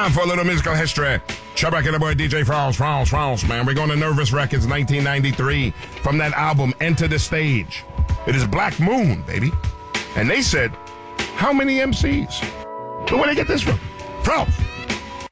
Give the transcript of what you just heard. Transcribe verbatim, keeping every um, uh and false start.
Time for a little musical history. Chubbuck and the boy D J France, France, France, man. We're going to Nervous Records, nineteen ninety-three, from that album, Enter the Stage. It is Black Moon, baby. And they said, how many M Cs? So where they get this from? France.